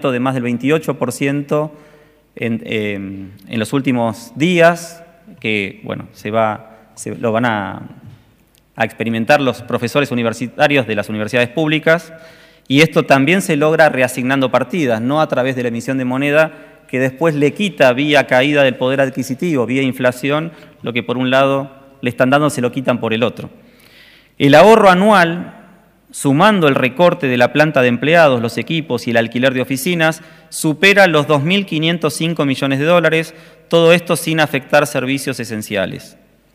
de más del 28% en los últimos días, que bueno, lo van a experimentar los profesores universitarios de las universidades públicas, y esto también se logra reasignando partidas, no a través de la emisión de moneda, que después le quita vía caída del poder adquisitivo, vía inflación, lo que por un lado le están dando se lo quitan por el otro. El ahorro anual, sumando el recorte de la planta de empleados, los equipos y el alquiler de oficinas, supera los 2.505 millones de dólares, todo esto sin afectar servicios esenciales.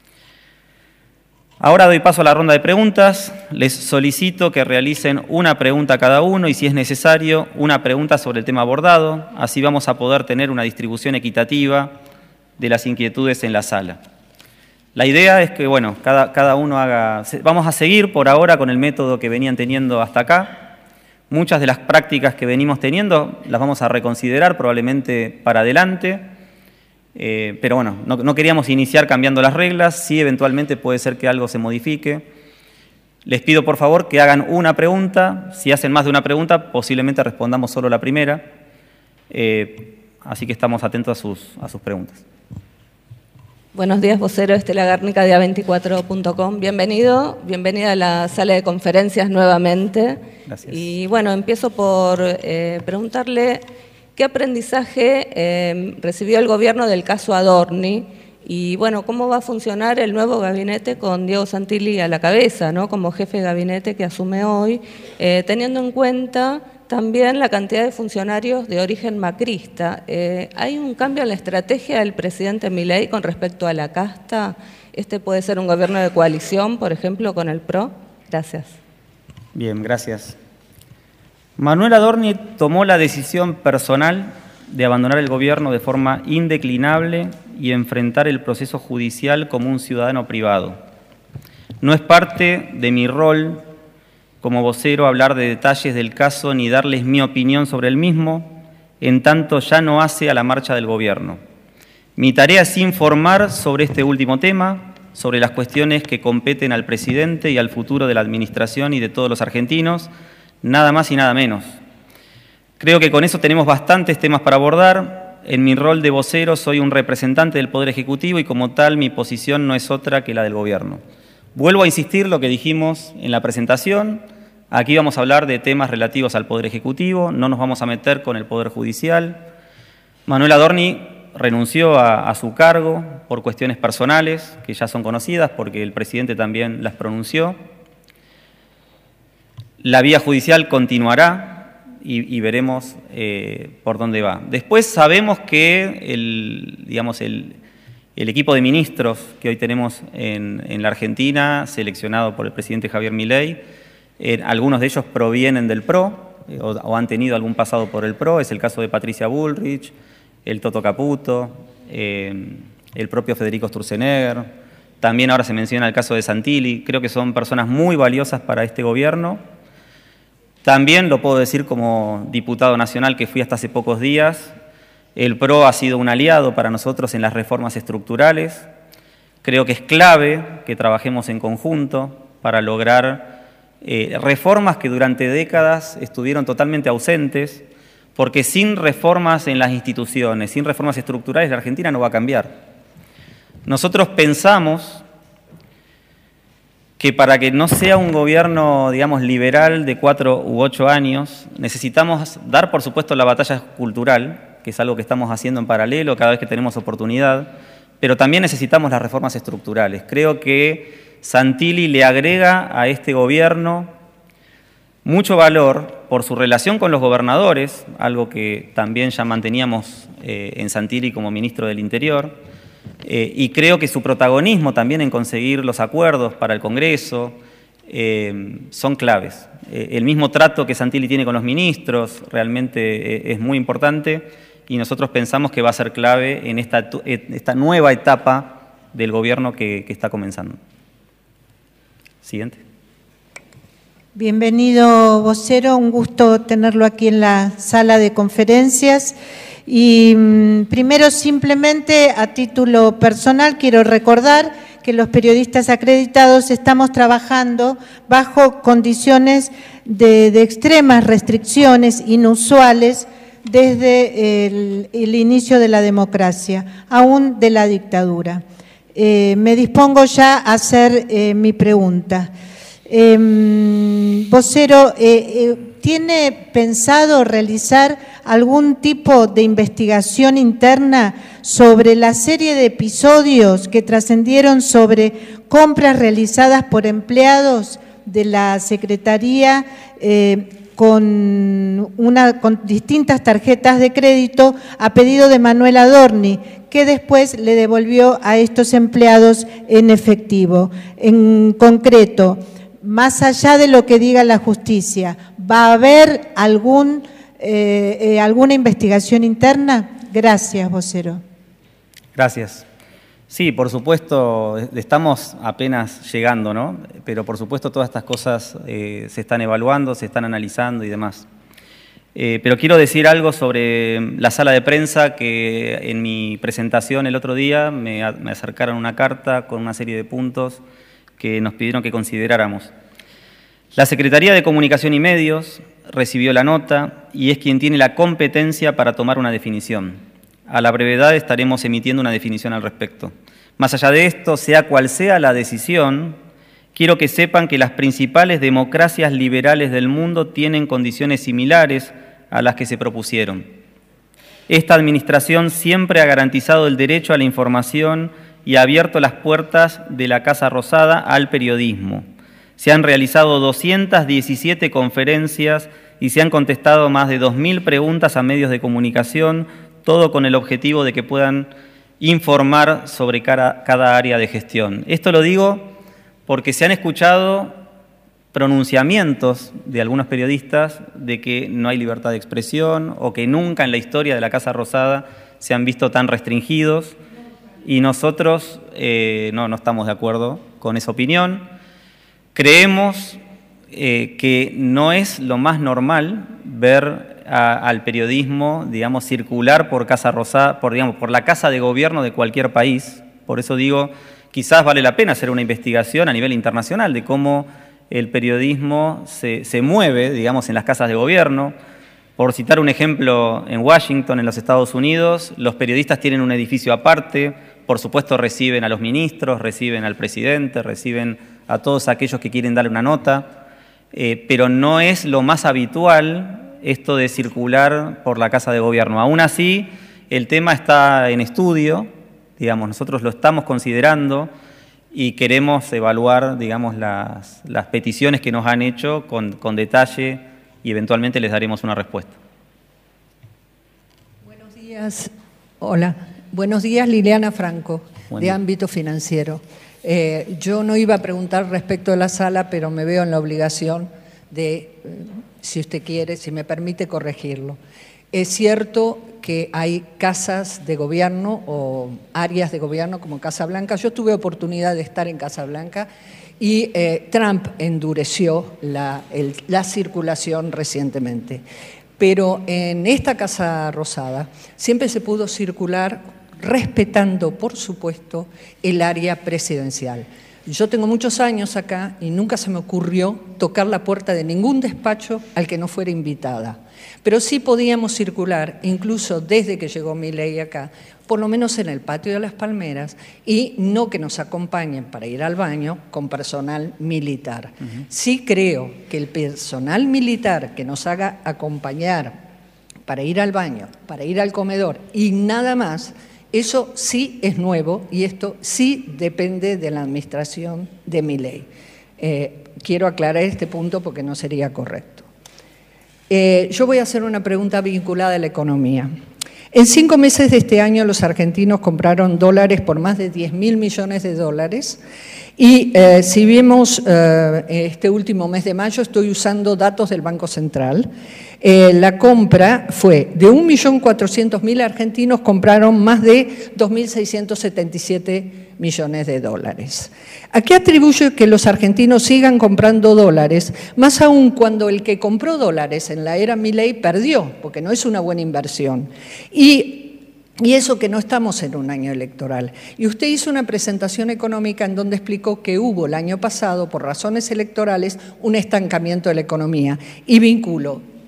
Ahora doy paso a la ronda de preguntas. Les solicito que realicen una pregunta cada uno y, si es necesario, una pregunta sobre el tema abordado. Así vamos a poder tener una distribución equitativa de las inquietudes en la sala. La idea es que, bueno, cada uno haga... Vamos a seguir por ahora con el método que venían teniendo hasta acá. Muchas de las prácticas que venimos teniendo las vamos a reconsiderar probablemente para adelante. Pero bueno, no queríamos iniciar cambiando las reglas. Sí, eventualmente puede ser que algo se modifique. Les pido, por favor, que hagan una pregunta. Si hacen más de una pregunta, posiblemente respondamos solo la primera. Así que estamos atentos a sus preguntas. Buenos días, vocero Estela Garnica de A24.com. Bienvenido, bienvenida a la sala de conferencias nuevamente. Gracias. Y bueno, empiezo por preguntarle qué aprendizaje recibió el gobierno del caso Adorni y bueno, cómo va a funcionar el nuevo gabinete con Diego Santilli a la cabeza, ¿no? Como jefe de gabinete que asume hoy, teniendo en cuenta también la cantidad de funcionarios de origen macrista. ¿Hay un cambio en la estrategia del presidente Milei con respecto a la casta? ¿Este puede ser un gobierno de coalición, por ejemplo, con el PRO? Gracias. Bien, gracias. Manuel Adorni tomó la decisión personal de abandonar el gobierno de forma indeclinable y enfrentar el proceso judicial como un ciudadano privado. No es parte de mi rol como vocero hablar de detalles del caso ni darles mi opinión sobre el mismo, en tanto ya no hace a la marcha del gobierno. Mi tarea es informar sobre este último tema, sobre las cuestiones que competen al presidente y al futuro de la administración y de todos los argentinos, nada más y nada menos. Creo que con eso tenemos bastantes temas para abordar. En mi rol de vocero soy un representante del Poder Ejecutivo y como tal mi posición no es otra que la del gobierno. Vuelvo a insistir lo que dijimos en la presentación. Aquí vamos a hablar de temas relativos al Poder Ejecutivo, no nos vamos a meter con el Poder Judicial. Manuel Adorni renunció a su cargo por cuestiones personales, que ya son conocidas porque el presidente también las pronunció. La vía judicial continuará y veremos por dónde va. Después sabemos que el equipo de ministros que hoy tenemos en la Argentina, seleccionado por el presidente Javier Milei, algunos de ellos provienen del PRO o han tenido algún pasado por el PRO. Es el caso de Patricia Bullrich, el Toto Caputo, el propio Federico Sturzenegger. También ahora se menciona el caso de Santilli. Creo que son personas muy valiosas para este gobierno. También lo puedo decir como diputado nacional que fui hasta hace pocos días. El PRO ha sido un aliado para nosotros en las reformas estructurales. Creo que es clave que trabajemos en conjunto para lograr reformas que durante décadas estuvieron totalmente ausentes, porque sin reformas en las instituciones, sin reformas estructurales, la Argentina no va a cambiar. Nosotros pensamos que para que no sea un gobierno, digamos, liberal de 4 u 8 años, necesitamos dar, por supuesto, la batalla cultural, que es algo que estamos haciendo en paralelo cada vez que tenemos oportunidad, pero también necesitamos las reformas estructurales. Creo que Santilli le agrega a este gobierno mucho valor por su relación con los gobernadores, algo que también ya manteníamos en Santilli como ministro del Interior, y creo que su protagonismo también en conseguir los acuerdos para el Congreso son claves. El mismo trato que Santilli tiene con los ministros realmente es muy importante y nosotros pensamos que va a ser clave en esta nueva etapa del gobierno que está comenzando. Siguiente. Bienvenido, vocero. Un gusto tenerlo aquí en la sala de conferencias. Y primero, simplemente a título personal, quiero recordar que los periodistas acreditados estamos trabajando bajo condiciones de extremas restricciones inusuales desde el inicio de la democracia, aún de la dictadura. Me dispongo ya a hacer mi pregunta. Vocero, ¿tiene pensado realizar algún tipo de investigación interna sobre la serie de episodios que trascendieron sobre compras realizadas por empleados de la Secretaría con distintas tarjetas de crédito a pedido de Manuel Adorni, que después le devolvió a estos empleados en efectivo? En concreto, más allá de lo que diga la justicia, ¿va a haber alguna investigación interna? Gracias, vocero. Gracias. Sí, por supuesto, estamos apenas llegando, ¿no? Pero por supuesto todas estas cosas se están evaluando, se están analizando y demás. Pero quiero decir algo sobre la sala de prensa, que en mi presentación el otro día me acercaron una carta con una serie de puntos que nos pidieron que consideráramos. La Secretaría de Comunicación y Medios recibió la nota y es quien tiene la competencia para tomar una definición. A la brevedad estaremos emitiendo una definición al respecto. Más allá de esto, sea cual sea la decisión, quiero que sepan que las principales democracias liberales del mundo tienen condiciones similares a las que se propusieron. Esta administración siempre ha garantizado el derecho a la información y ha abierto las puertas de la Casa Rosada al periodismo. Se han realizado 217 conferencias y se han contestado más de 2.000 preguntas a medios de comunicación, todo con el objetivo de que puedan informar sobre cada área de gestión. Esto lo digo porque se han escuchado pronunciamientos de algunos periodistas de que no hay libertad de expresión o que nunca en la historia de la Casa Rosada se han visto tan restringidos, y nosotros no estamos de acuerdo con esa opinión. Creemos que no es lo más normal ver al periodismo, digamos, circular por Casa Rosada, por la casa de gobierno de cualquier país. Por eso digo, quizás vale la pena hacer una investigación a nivel internacional de cómo el periodismo se mueve, digamos, en las casas de gobierno. Por citar un ejemplo, en Washington, en los Estados Unidos, los periodistas tienen un edificio aparte, por supuesto reciben a los ministros, reciben al presidente, reciben a todos aquellos que quieren darle una nota, pero no es lo más habitual esto de circular por la casa de gobierno. Aún así, el tema está en estudio, digamos, nosotros lo estamos considerando y queremos evaluar, digamos, las peticiones que nos han hecho con detalle y eventualmente les daremos una respuesta. Buenos días. Hola. Buenos días, Liliana Franco, de Ámbito Financiero. Yo no iba a preguntar respecto de la sala, pero me veo en la obligación de, si usted quiere, si me permite, corregirlo. Es cierto que hay casas de gobierno o áreas de gobierno como Casa Blanca. Yo tuve oportunidad de estar en Casa Blanca y Trump endureció la circulación recientemente. Pero en esta Casa Rosada siempre se pudo circular respetando, por supuesto, el área presidencial. Yo tengo muchos años acá y nunca se me ocurrió tocar la puerta de ningún despacho al que no fuera invitada. Pero sí podíamos circular, incluso desde que llegó Milei acá, por lo menos en el patio de las Palmeras, y no que nos acompañen para ir al baño con personal militar. Sí creo que el personal militar que nos haga acompañar para ir al baño, para ir al comedor y nada más, eso sí es nuevo y esto sí depende de la administración de Milei. Quiero aclarar este punto porque no sería correcto. Yo voy a hacer una pregunta vinculada a la economía. En 5 meses de este año los argentinos compraron dólares por más de 10.000 millones de dólares y si vemos este último mes de mayo, estoy usando datos del Banco Central, la compra fue de 1.400.000 argentinos, compraron más de 2.677 millones de dólares. ¿A qué atribuye que los argentinos sigan comprando dólares, más aún cuando el que compró dólares en la era Milei perdió, porque no es una buena inversión? Y eso que no estamos en un año electoral. Y usted hizo una presentación económica en donde explicó que hubo el año pasado, por razones electorales, un estancamiento de la economía. Y vinculo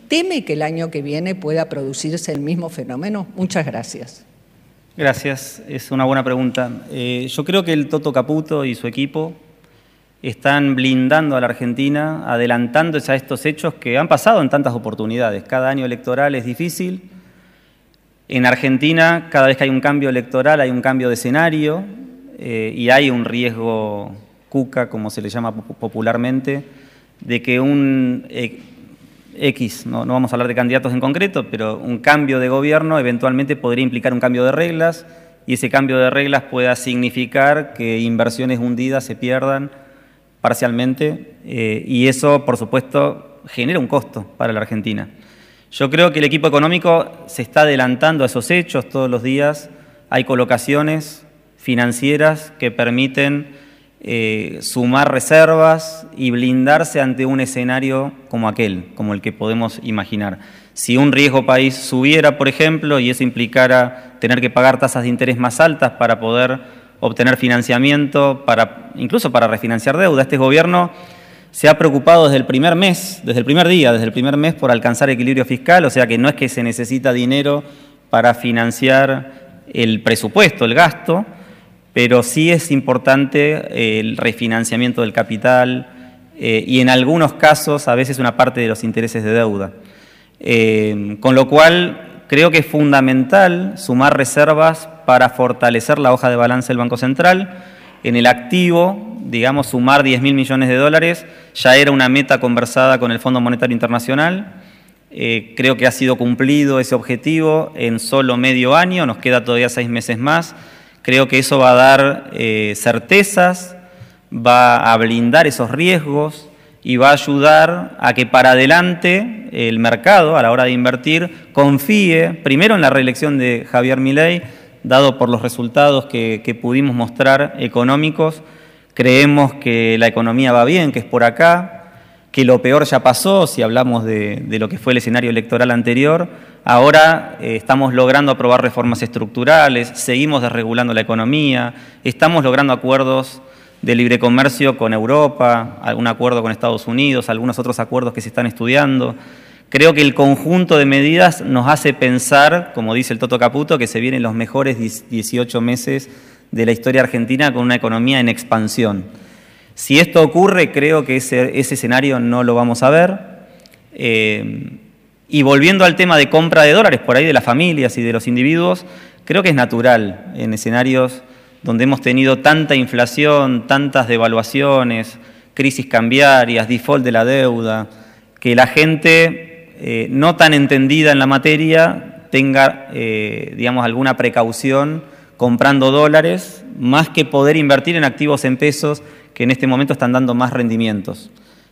¿Teme que el año que viene pueda producirse el mismo fenómeno? Muchas gracias. Gracias, es una buena pregunta. Yo creo que el Toto Caputo y su equipo están blindando a la Argentina, adelantándose a estos hechos que han pasado en tantas oportunidades. Cada año electoral es difícil. En Argentina, cada vez que hay un cambio electoral, hay un cambio de escenario y hay un riesgo cuca, como se le llama popularmente, de que un X, no vamos a hablar de candidatos en concreto, pero un cambio de gobierno eventualmente podría implicar un cambio de reglas y ese cambio de reglas pueda significar que inversiones hundidas se pierdan parcialmente y eso, por supuesto, genera un costo para la Argentina. Yo creo que el equipo económico se está adelantando a esos hechos todos los días. Hay colocaciones financieras que permiten sumar reservas y blindarse ante un escenario como aquel, como el que podemos imaginar. Si un riesgo país subiera, por ejemplo, y eso implicara tener que pagar tasas de interés más altas para poder obtener financiamiento, incluso para refinanciar deuda, este gobierno se ha preocupado desde el primer mes por alcanzar equilibrio fiscal, o sea que no es que se necesita dinero para financiar el presupuesto, el gasto, pero sí es importante el refinanciamiento del capital y en algunos casos a veces una parte de los intereses de deuda. Con lo cual creo que es fundamental sumar reservas para fortalecer la hoja de balance del Banco Central. En el activo, digamos, sumar 10.000 millones de dólares ya era una meta conversada con el Fondo Monetario Internacional. Creo que ha sido cumplido ese objetivo en solo medio año, nos queda todavía 6 meses más. Creo que eso va a dar certezas, va a blindar esos riesgos y va a ayudar a que para adelante el mercado, a la hora de invertir, confíe primero en la reelección de Javier Milei, dado por los resultados que pudimos mostrar económicos. Creemos que la economía va bien, que es por acá, que lo peor ya pasó, si hablamos de lo que fue el escenario electoral anterior. Ahora estamos logrando aprobar reformas estructurales, seguimos desregulando la economía, estamos logrando acuerdos de libre comercio con Europa, algún acuerdo con Estados Unidos, algunos otros acuerdos que se están estudiando. Creo que el conjunto de medidas nos hace pensar, como dice el Toto Caputo, que se vienen los mejores 18 meses de la historia argentina con una economía en expansión. Si esto ocurre, creo que ese escenario no lo vamos a ver. Y volviendo al tema de compra de dólares, por ahí de las familias y de los individuos, creo que es natural en escenarios donde hemos tenido tanta inflación, tantas devaluaciones, crisis cambiarias, default de la deuda, que la gente no tan entendida en la materia tenga, digamos, alguna precaución comprando dólares, más que poder invertir en activos en pesos que en este momento están dando más rendimientos.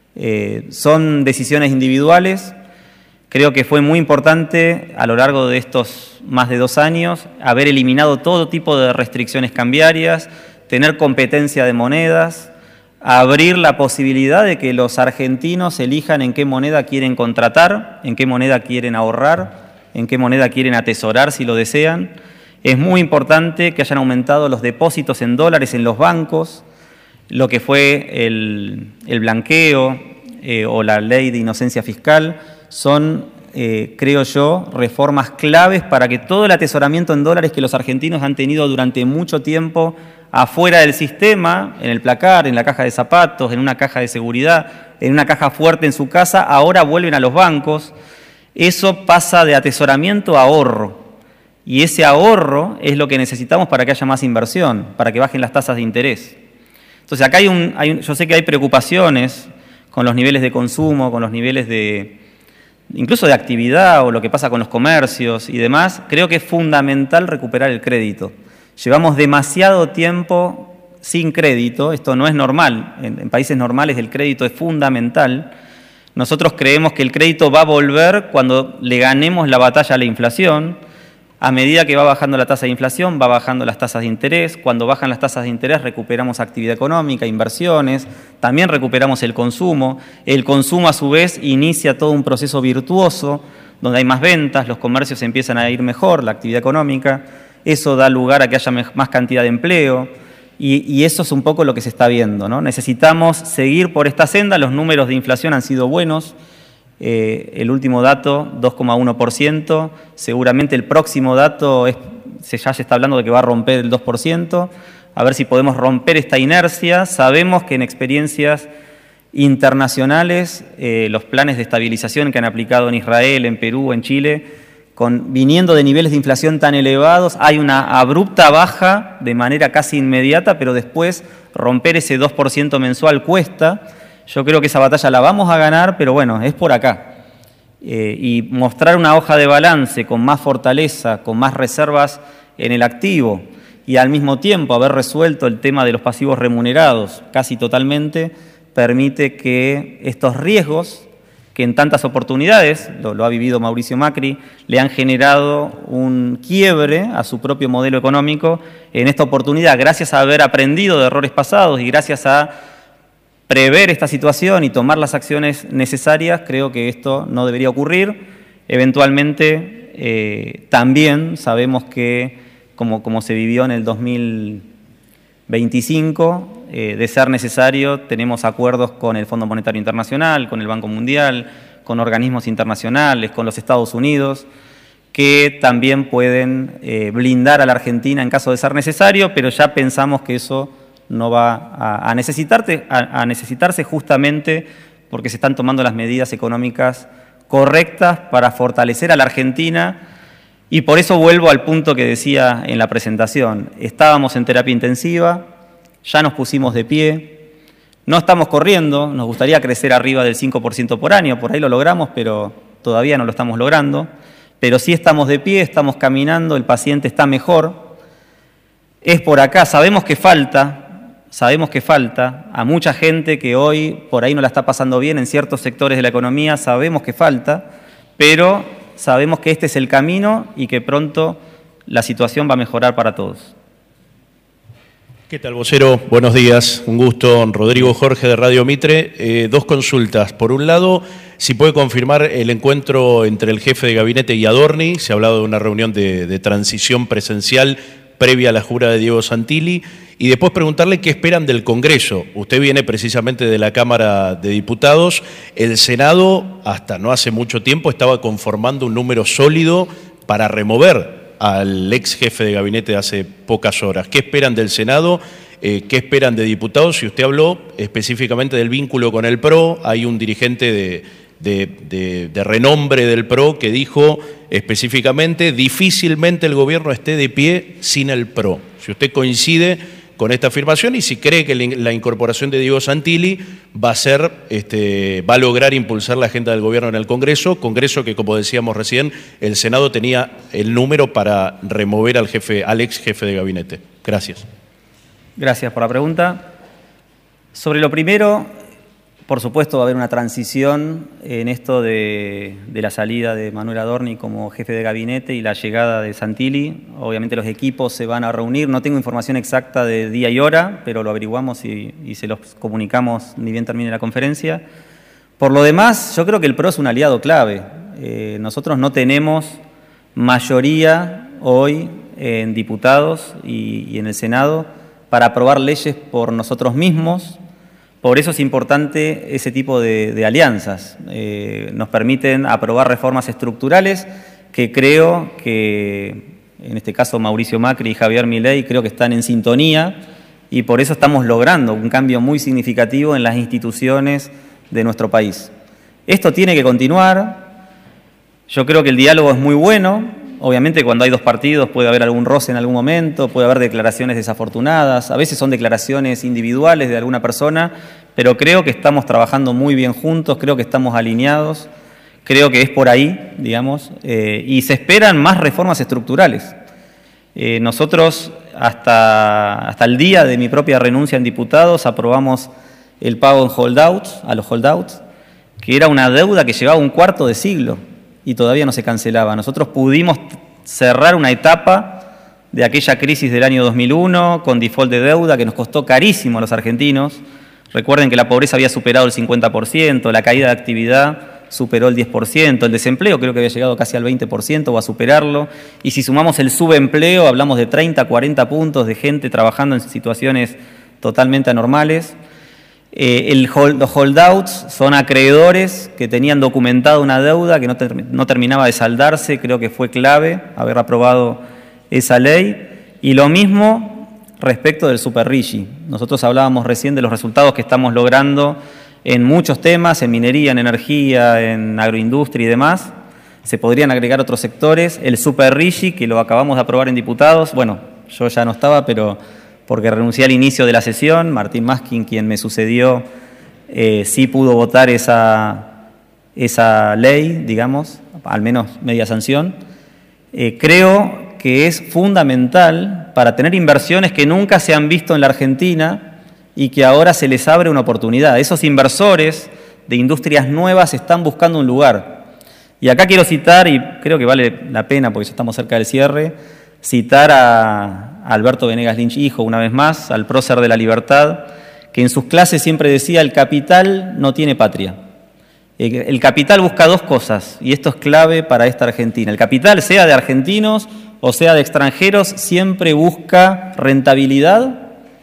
Son decisiones individuales. Creo que fue muy importante a lo largo de estos más de 2 años haber eliminado todo tipo de restricciones cambiarias, tener competencia de monedas, abrir la posibilidad de que los argentinos elijan en qué moneda quieren contratar, en qué moneda quieren ahorrar, en qué moneda quieren atesorar si lo desean. Es muy importante que hayan aumentado los depósitos en dólares en los bancos, lo que fue el blanqueo o la ley de inocencia fiscal. Son, creo yo, reformas claves para que todo el atesoramiento en dólares que los argentinos han tenido durante mucho tiempo afuera del sistema, en el placar, en la caja de zapatos, en una caja de seguridad, en una caja fuerte en su casa, ahora vuelven a los bancos. Eso pasa de atesoramiento a ahorro. Y ese ahorro es lo que necesitamos para que haya más inversión, para que bajen las tasas de interés. Entonces acá yo sé que hay preocupaciones con los niveles de consumo, con los niveles incluso de actividad o lo que pasa con los comercios y demás. Creo que es fundamental recuperar el crédito. Llevamos demasiado tiempo sin crédito, esto no es normal, en países normales el crédito es fundamental. Nosotros creemos que el crédito va a volver cuando le ganemos la batalla a la inflación. A medida que va bajando la tasa de inflación, va bajando las tasas de interés. Cuando bajan las tasas de interés, recuperamos actividad económica, inversiones, también recuperamos el consumo. El consumo, a su vez, inicia todo un proceso virtuoso, donde hay más ventas, los comercios empiezan a ir mejor, la actividad económica. Eso da lugar a que haya más cantidad de empleo. Y eso es un poco lo que se está viendo, ¿no? Necesitamos seguir por esta senda. Los números de inflación han sido buenos. El último dato, 2,1%. Seguramente el próximo dato ya se está hablando de que va a romper el 2%. A ver si podemos romper esta inercia. Sabemos que en experiencias internacionales, los planes de estabilización que han aplicado en Israel, en Perú, en Chile, viniendo de niveles de inflación tan elevados, hay una abrupta baja de manera casi inmediata, pero después romper ese 2% mensual cuesta. Yo creo que esa batalla la vamos a ganar, pero bueno, es por acá. Y mostrar una hoja de balance con más fortaleza, con más reservas en el activo y al mismo tiempo haber resuelto el tema de los pasivos remunerados casi totalmente, permite que estos riesgos, que en tantas oportunidades, lo ha vivido Mauricio Macri, le han generado un quiebre a su propio modelo económico, en esta oportunidad, gracias a haber aprendido de errores pasados y gracias a prever esta situación y tomar las acciones necesarias, creo que esto no debería ocurrir. Eventualmente, también sabemos que, como se vivió en el 2025, de ser necesario, tenemos acuerdos con el Fondo Monetario Internacional, con el Banco Mundial, con organismos internacionales, con los Estados Unidos, que también pueden blindar a la Argentina en caso de ser necesario, pero ya pensamos que eso no va a necesitarse justamente porque se están tomando las medidas económicas correctas para fortalecer a la Argentina. Y por eso vuelvo al punto que decía en la presentación. Estábamos en terapia intensiva, ya nos pusimos de pie, no estamos corriendo, nos gustaría crecer arriba del 5% por año, por ahí lo logramos, pero todavía no lo estamos logrando. Pero sí estamos de pie, estamos caminando, el paciente está mejor. Es por acá, sabemos que falta a mucha gente que hoy por ahí no la está pasando bien en ciertos sectores de la economía, sabemos que falta, pero sabemos que este es el camino y que pronto la situación va a mejorar para todos. ¿Qué tal, vocero? Buenos días, un gusto. Rodrigo Jorge de Radio Mitre. Dos consultas. Por un lado, si puede confirmar el encuentro entre el jefe de gabinete y Adorni. Se ha hablado de una reunión de transición presencial previa a la jura de Diego Santilli. Y después preguntarle qué esperan del Congreso. Usted viene precisamente de la Cámara de Diputados. El Senado, hasta no hace mucho tiempo, estaba conformando un número sólido para remover al ex jefe de gabinete de hace pocas horas. ¿Qué esperan del Senado? ¿Qué esperan de diputados? Si usted habló específicamente del vínculo con el PRO, hay un dirigente de renombre del PRO que dijo específicamente: difícilmente el gobierno esté de pie sin el PRO. Si usted coincide con esta afirmación y si cree que la incorporación de Diego Santilli va a lograr impulsar la agenda del gobierno en el Congreso que, como decíamos recién, el Senado tenía el número para remover al ex jefe de gabinete. Gracias. Gracias por la pregunta. Sobre lo primero, por supuesto va a haber una transición en esto de la salida de Manuel Adorni como jefe de gabinete y la llegada de Santilli. Obviamente los equipos se van a reunir. No tengo información exacta de día y hora, pero lo averiguamos y se los comunicamos ni bien termine la conferencia. Por lo demás, yo creo que el PRO es un aliado clave. Nosotros no tenemos mayoría hoy en diputados y en el Senado para aprobar leyes por nosotros mismos. Por eso es importante ese tipo de alianzas. Nos permiten aprobar reformas estructurales que creo que, en este caso Mauricio Macri y Javier Milei, creo que están en sintonía y por eso estamos logrando un cambio muy significativo en las instituciones de nuestro país. Esto tiene que continuar. Yo creo que el diálogo es muy bueno. Obviamente cuando hay dos partidos puede haber algún roce en algún momento, puede haber declaraciones desafortunadas, a veces son declaraciones individuales de alguna persona, pero creo que estamos trabajando muy bien juntos, creo que estamos alineados, creo que es por ahí, digamos, y se esperan más reformas estructurales. Nosotros hasta el día de mi propia renuncia en diputados aprobamos el pago en holdouts, a los holdouts, que era una deuda que llevaba un cuarto de siglo y todavía no se cancelaba. Nosotros pudimos cerrar una etapa de aquella crisis del año 2001 con default de deuda que nos costó carísimo a los argentinos. Recuerden que la pobreza había superado el 50%, la caída de actividad superó el 10%, el desempleo creo que había llegado casi al 20% o a superarlo, y si sumamos el subempleo hablamos de 30, 40 puntos de gente trabajando en situaciones totalmente anormales. Los holdouts son acreedores que tenían documentada una deuda que no terminaba de saldarse. Creo que fue clave haber aprobado esa ley. Y lo mismo respecto del Super RIGI. Nosotros hablábamos recién de los resultados que estamos logrando en muchos temas, en minería, en energía, en agroindustria y demás. Se podrían agregar otros sectores. El Super RIGI, que lo acabamos de aprobar en diputados, bueno, yo ya no estaba, pero porque renuncié al inicio de la sesión. Martín Maskin, quien me sucedió, sí pudo votar esa ley, digamos, al menos media sanción. Creo que es fundamental para tener inversiones que nunca se han visto en la Argentina y que ahora se les abre una oportunidad. Esos inversores de industrias nuevas están buscando un lugar. Y acá quiero citar, y creo que vale la pena porque ya estamos cerca del cierre, citar a Alberto Venegas Lynch, hijo, una vez más, al prócer de la libertad, que en sus clases siempre decía: el capital no tiene patria. El capital busca dos cosas, y esto es clave para esta Argentina. El capital, sea de argentinos o sea de extranjeros, siempre busca rentabilidad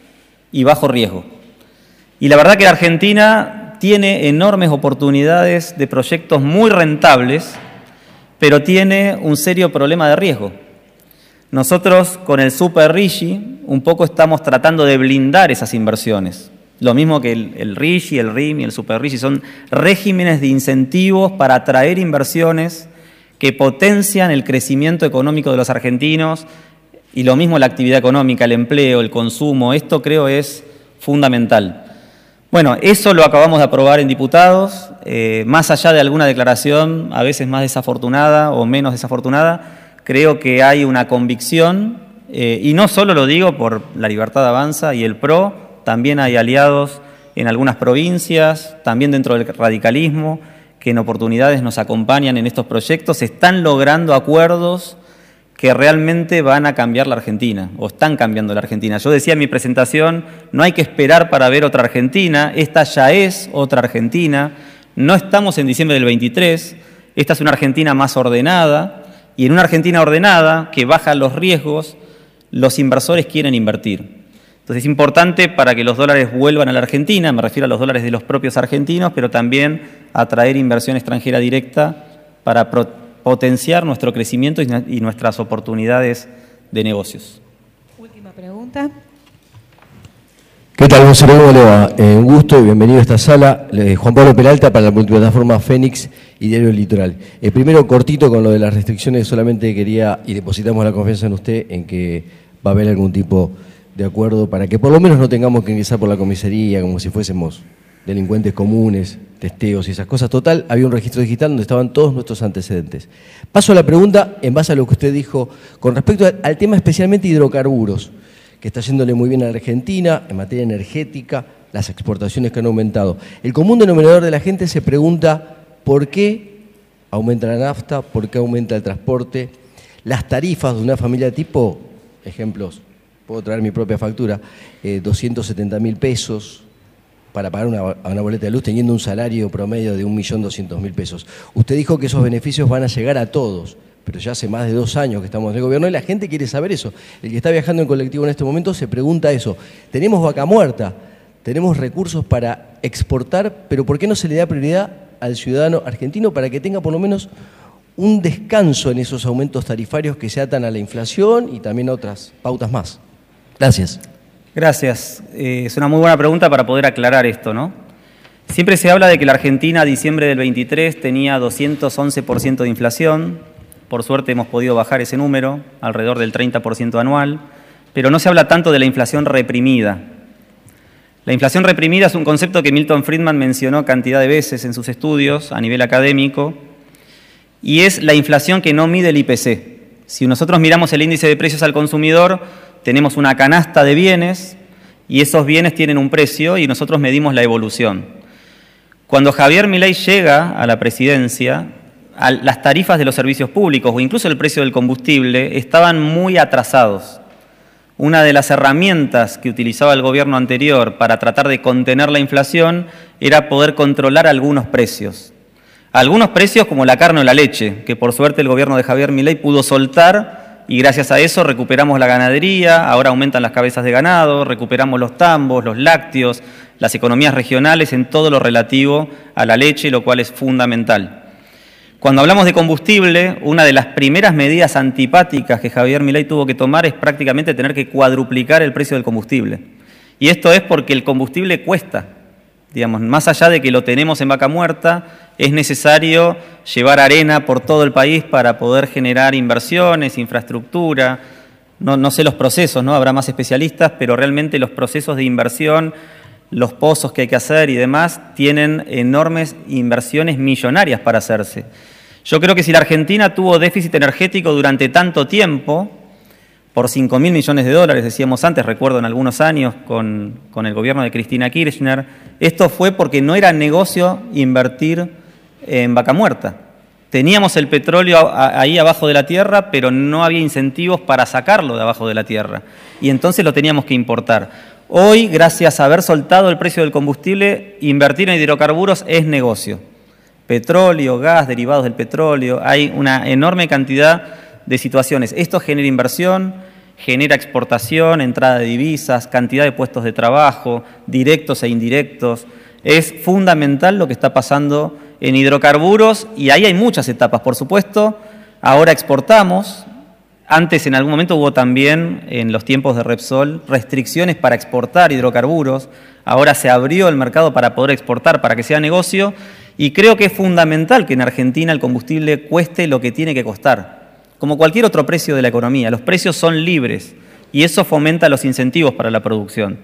y bajo riesgo. Y la verdad que la Argentina tiene enormes oportunidades de proyectos muy rentables, pero tiene un serio problema de riesgo. Nosotros con el Super RIGI un poco estamos tratando de blindar esas inversiones. Lo mismo que el RIGI, el RIM y el Super RIGI son regímenes de incentivos para atraer inversiones que potencian el crecimiento económico de los argentinos y lo mismo la actividad económica, el empleo, el consumo. Esto creo es fundamental. Bueno, eso lo acabamos de aprobar en diputados. Más allá de alguna declaración, a veces más desafortunada o menos desafortunada, creo que hay una convicción, y no solo lo digo por La Libertad Avanza y el PRO, también hay aliados en algunas provincias, también dentro del radicalismo, que en oportunidades nos acompañan en estos proyectos. Se están logrando acuerdos que realmente van a cambiar la Argentina, o están cambiando la Argentina. Yo decía en mi presentación, no hay que esperar para ver otra Argentina, esta ya es otra Argentina, no estamos en diciembre del 23, esta es una Argentina más ordenada, y en una Argentina ordenada, que baja los riesgos, los inversores quieren invertir. Entonces es importante para que los dólares vuelvan a la Argentina, me refiero a los dólares de los propios argentinos, pero también atraer inversión extranjera directa para potenciar nuestro crecimiento y nuestras oportunidades de negocios. Última pregunta. ¿Qué tal, vocero? ¿Cómo le va? Un gusto y bienvenido a esta sala. Juan Pablo Peralta para la multiplataforma Fénix y Diario Litoral. Primero, cortito con lo de las restricciones, solamente quería, y depositamos la confianza en usted, en que va a haber algún tipo de acuerdo para que por lo menos no tengamos que ingresar por la comisaría como si fuésemos delincuentes comunes, testeos y esas cosas. Total, había un registro digital donde estaban todos nuestros antecedentes. Paso a la pregunta en base a lo que usted dijo con respecto al tema especialmente hidrocarburos, que está yéndole muy bien a la Argentina en materia energética, las exportaciones que han aumentado. El común denominador de la gente se pregunta por qué aumenta la nafta, por qué aumenta el transporte, las tarifas de una familia tipo, ejemplos, puedo traer mi propia factura, 270.000 pesos para pagar una boleta de luz teniendo un salario promedio de 1.200.000 pesos. Usted dijo que esos beneficios van a llegar a todos, pero ya hace más de 2 años que estamos en el gobierno y la gente quiere saber eso. El que está viajando en colectivo en este momento se pregunta eso. Tenemos vaca muerta, tenemos recursos para exportar, pero ¿por qué no se le da prioridad al ciudadano argentino para que tenga por lo menos un descanso en esos aumentos tarifarios que se atan a la inflación y también a otras pautas más? Gracias. Gracias. Es una muy buena pregunta para poder aclarar esto, ¿no? Siempre se habla de que la Argentina a diciembre del 23 tenía 211% de inflación. Por suerte hemos podido bajar ese número, alrededor del 30% anual, pero no se habla tanto de la inflación reprimida. La inflación reprimida es un concepto que Milton Friedman mencionó cantidad de veces en sus estudios a nivel académico, y es la inflación que no mide el IPC. Si nosotros miramos el índice de precios al consumidor, tenemos una canasta de bienes y esos bienes tienen un precio y nosotros medimos la evolución. Cuando Javier Milei llega a la presidencia, las tarifas de los servicios públicos o incluso el precio del combustible estaban muy atrasados. Una de las herramientas que utilizaba el gobierno anterior para tratar de contener la inflación era poder controlar algunos precios. Algunos precios como la carne o la leche, que por suerte el gobierno de Javier Milei pudo soltar y gracias a eso recuperamos la ganadería, ahora aumentan las cabezas de ganado, recuperamos los tambos, los lácteos, las economías regionales en todo lo relativo a la leche, lo cual es fundamental. Cuando hablamos de combustible, una de las primeras medidas antipáticas que Javier Milei tuvo que tomar es prácticamente tener que cuadruplicar el precio del combustible. Y esto es porque el combustible cuesta. Digamos, más allá de que lo tenemos en vaca muerta, es necesario llevar arena por todo el país para poder generar inversiones, infraestructura. No sé los procesos, ¿no? Habrá más especialistas, pero realmente los procesos de inversión, los pozos que hay que hacer y demás, tienen enormes inversiones millonarias para hacerse. Yo creo que si la Argentina tuvo déficit energético durante tanto tiempo, por 5.000 millones de dólares, decíamos antes, recuerdo en algunos años con el gobierno de Cristina Kirchner, esto fue porque no era negocio invertir en vaca muerta. Teníamos el petróleo ahí abajo de la tierra, pero no había incentivos para sacarlo de abajo de la tierra. Y entonces lo teníamos que importar. Hoy, gracias a haber soltado el precio del combustible, invertir en hidrocarburos es negocio. Petróleo, gas, derivados del petróleo, hay una enorme cantidad de situaciones. Esto genera inversión, genera exportación, entrada de divisas, cantidad de puestos de trabajo, directos e indirectos. Es fundamental lo que está pasando en hidrocarburos y ahí hay muchas etapas, por supuesto. Ahora exportamos. Antes, en algún momento, hubo también, en los tiempos de Repsol, restricciones para exportar hidrocarburos. Ahora se abrió el mercado para poder exportar, para que sea negocio. Y creo que es fundamental que en Argentina el combustible cueste lo que tiene que costar. Como cualquier otro precio de la economía, los precios son libres y eso fomenta los incentivos para la producción.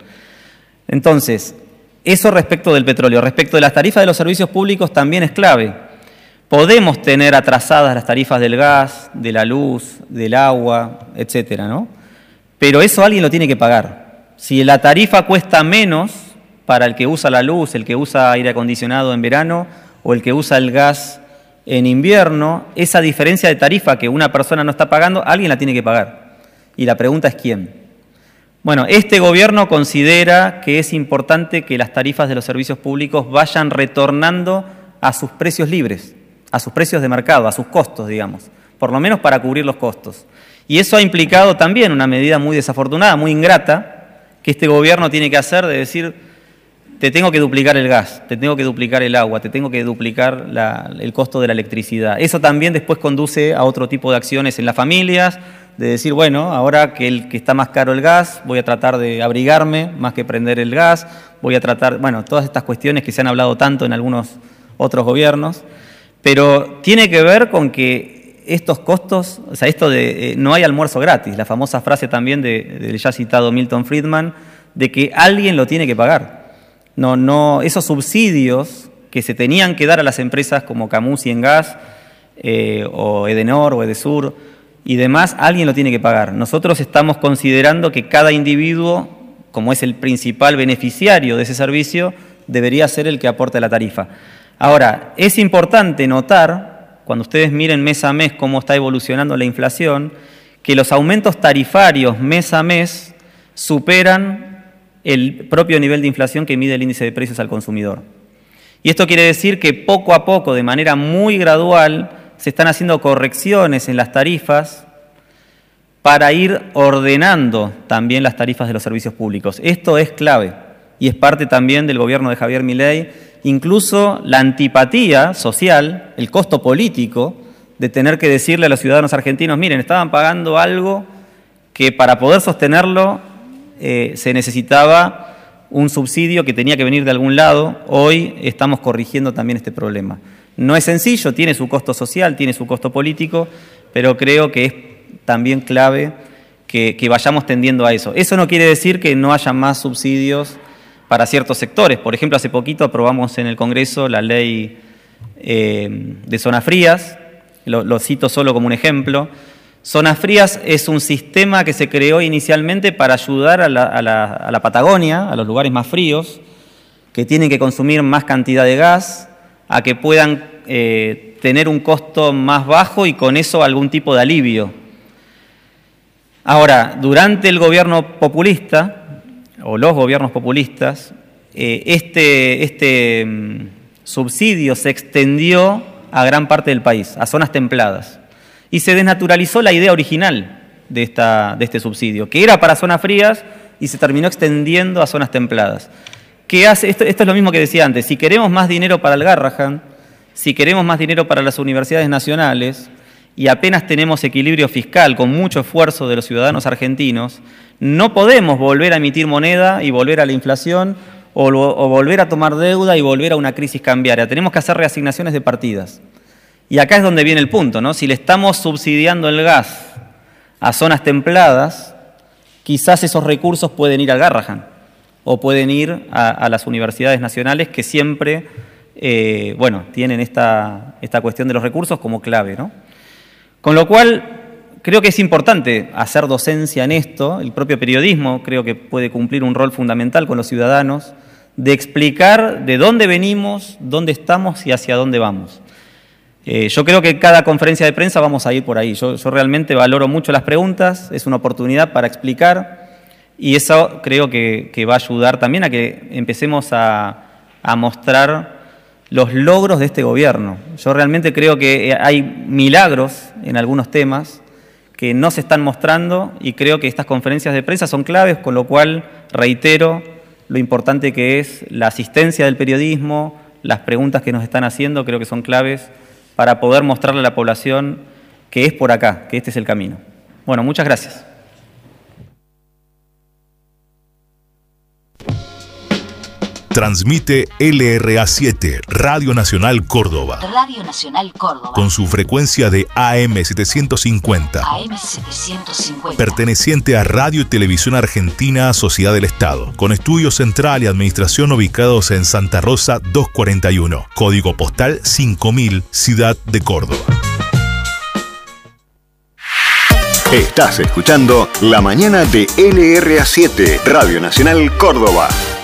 Entonces, eso respecto del petróleo. Respecto de las tarifas de los servicios públicos también es clave. Podemos tener atrasadas las tarifas del gas, de la luz, del agua, etcétera, ¿no? Pero eso alguien lo tiene que pagar. Si la tarifa cuesta menos para el que usa la luz, el que usa aire acondicionado en verano o el que usa el gas en invierno, esa diferencia de tarifa que una persona no está pagando, alguien la tiene que pagar. Y la pregunta es ¿quién? Bueno, este gobierno considera que es importante que las tarifas de los servicios públicos vayan retornando a sus precios libres, a sus precios de mercado, a sus costos, digamos, por lo menos para cubrir los costos. Y eso ha implicado también una medida muy desafortunada, muy ingrata, que este gobierno tiene que hacer de decir, te tengo que duplicar el gas, te tengo que duplicar el agua, te tengo que duplicar el costo de la electricidad. Eso también después conduce a otro tipo de acciones en las familias, de decir, bueno, ahora que está más caro el gas, voy a tratar de abrigarme más que prender el gas, voy a tratar, bueno, todas estas cuestiones que se han hablado tanto en algunos otros gobiernos, pero tiene que ver con que estos costos, o sea, esto de no hay almuerzo gratis, la famosa frase también del ya citado Milton Friedman, de que alguien lo tiene que pagar. No, esos subsidios que se tenían que dar a las empresas como Camusi en gas, o Edenor o Edesur y demás, alguien lo tiene que pagar. Nosotros estamos considerando que cada individuo, como es el principal beneficiario de ese servicio, debería ser el que aporte la tarifa. Ahora, es importante notar, cuando ustedes miren mes a mes cómo está evolucionando la inflación, que los aumentos tarifarios mes a mes superan el propio nivel de inflación que mide el índice de precios al consumidor. Y esto quiere decir que poco a poco, de manera muy gradual, se están haciendo correcciones en las tarifas para ir ordenando también las tarifas de los servicios públicos. Esto es clave y es parte también del gobierno de Javier Milei, incluso la antipatía social, el costo político de tener que decirle a los ciudadanos argentinos, miren, estaban pagando algo que para poder sostenerlo se necesitaba un subsidio que tenía que venir de algún lado. Hoy estamos corrigiendo también este problema. No es sencillo, tiene su costo social, tiene su costo político, pero creo que es también clave que vayamos tendiendo a eso. Eso no quiere decir que no haya más subsidios para ciertos sectores. Por ejemplo, hace poquito aprobamos en el Congreso la ley de zonas frías, lo cito solo como un ejemplo. Zonas frías es un sistema que se creó inicialmente para ayudar a la Patagonia, a los lugares más fríos, que tienen que consumir más cantidad de gas, a que puedan tener un costo más bajo y con eso algún tipo de alivio. Ahora, durante el gobierno populista, o los gobiernos populistas, este subsidio se extendió a gran parte del país, a zonas templadas. Y se desnaturalizó la idea original de este subsidio, que era para zonas frías y se terminó extendiendo a zonas templadas. ¿qué hace? Esto es lo mismo que decía antes. Si queremos más dinero para el Garrahan, si queremos más dinero para las universidades nacionales y apenas tenemos equilibrio fiscal con mucho esfuerzo de los ciudadanos argentinos, no podemos volver a emitir moneda y volver a la inflación o volver a tomar deuda y volver a una crisis cambiaria. Tenemos que hacer reasignaciones de partidas. Y acá es donde viene el punto, ¿no? Si le estamos subsidiando el gas a zonas templadas, quizás esos recursos pueden ir al Garrahan o pueden ir a las universidades nacionales que siempre, tienen esta cuestión de los recursos como clave, ¿no? Con lo cual, creo que es importante hacer docencia en esto. El propio periodismo creo que puede cumplir un rol fundamental con los ciudadanos de explicar de dónde venimos, dónde estamos y hacia dónde vamos. Yo creo que cada conferencia de prensa vamos a ir por ahí. Yo realmente valoro mucho las preguntas, es una oportunidad para explicar y eso creo que va a ayudar también a que empecemos a mostrar los logros de este gobierno. Yo realmente creo que hay milagros en algunos temas que no se están mostrando y creo que estas conferencias de prensa son claves, con lo cual reitero lo importante que es la asistencia del periodismo, las preguntas que nos están haciendo, creo que son claves para poder mostrarle a la población que es por acá, que este es el camino. Bueno, muchas gracias. Transmite LRA7, Radio Nacional Córdoba. Radio Nacional Córdoba. Con su frecuencia de AM750. AM750. Perteneciente a Radio y Televisión Argentina, Sociedad del Estado. Con estudio central y administración ubicados en Santa Rosa 241. Código postal 5000, Ciudad de Córdoba. Estás escuchando La Mañana de LRA7, Radio Nacional Córdoba.